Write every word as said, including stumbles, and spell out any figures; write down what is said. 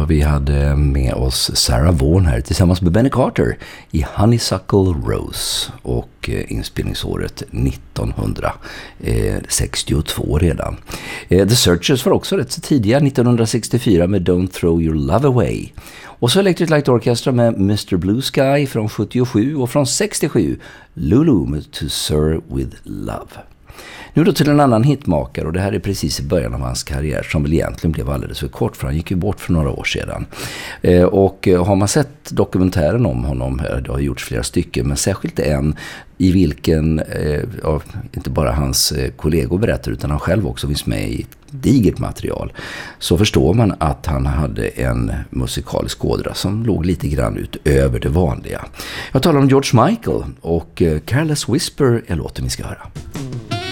Ja, vi hade med oss Sarah Vaughan här tillsammans med Benny Carter i Honeysuckle Rose, och eh, inspelningsåret nittonhundrasextiotvå redan. Eh, The Searchers var också rätt så tidiga, nittonhundrasextiofyra med Don't Throw Your Love Away. Och så Electric Light Orchestra med mister Blue Sky från sjuttiosju, och från sextiosju Lulu med To Serve With Love. Nu då till en annan hitmakare, och det här är precis i början av hans karriär, som väl egentligen blev alldeles för kort, för han gick ju bort för några år sedan. Eh, och har man sett dokumentären om honom, det har gjorts flera stycken, men särskilt en i vilken eh, ja, inte bara hans eh, kollegor berättar, utan han själv också finns med i ett digert material, så förstår man att han hade en musikalisk ådra som låg lite grann utöver det vanliga. Jag talar om George Michael, och eh, Careless Whisper är låten vi ska höra.